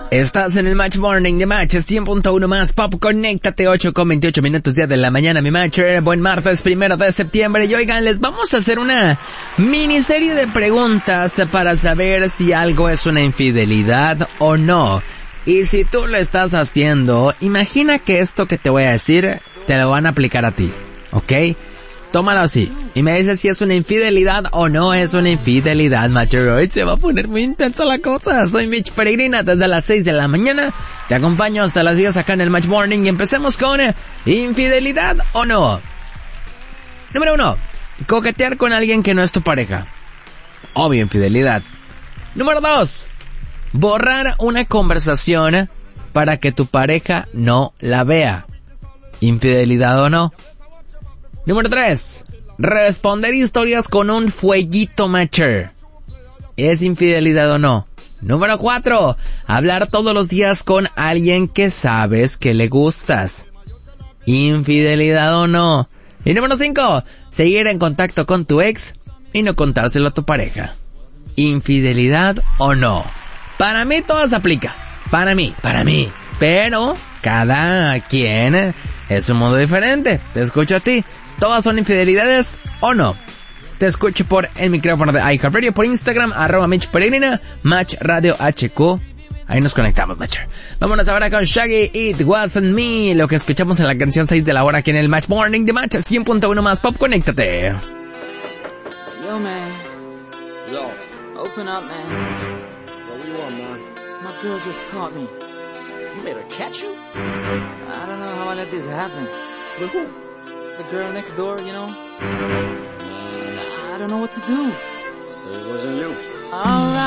Estás en el Match Morning de Match 100.1 más Pop. Conéctate, 8:28 ya de la mañana, mi Matcher. Buen martes, 1 de septiembre. Y oigan, les vamos a hacer una miniserie de preguntas para saber si algo es una infidelidad o no. Y si tú lo estás haciendo, imagina que esto que te voy a decir te lo van a aplicar a ti, ¿ok? Tómalo así y me dices si es una infidelidad o no es una infidelidad, Matcher. Hoy se va a poner muy intensa la cosa. Soy Mitch Peregrina desde las 6 de la mañana. Te acompaño hasta las 10 acá en el Match Morning y empecemos con infidelidad o no. Número 1. Coquetear con alguien que no es tu pareja. Obvio, infidelidad. Número 2. Borrar una conversación para que tu pareja no la vea. ¿Infidelidad o no? Número 3. Responder historias con un fueguito, Matcher. ¿Es infidelidad o no? Número 4. Hablar todos los días con alguien que sabes que le gustas. ¿Infidelidad o no? Y número 5. Seguir en contacto con tu ex y no contárselo a tu pareja. ¿Infidelidad o no? Para mí todo se aplica. Para mí. Pero cada quien es un modo diferente. Te escucho a ti. ¿Todas son infidelidades o no? Te escucho por el micrófono de iHeartRadio, por Instagram, @Mitch Peregrina, Match Radio HQ. Ahí nos conectamos, Matcher. Vámonos ahora con Shaggy, It Wasn't Me, lo que escuchamos en la canción 6 de la hora aquí en el Match Morning de Match 100.1 más Pop. Conéctate. Yo, man. Yo. Open up, man. Yo, what you want, man? My girl just caught me. You made her catch you? I don't know how I let this happen. With who? The girl next door, you know? I don't know what to do. So it wasn't you. Alright.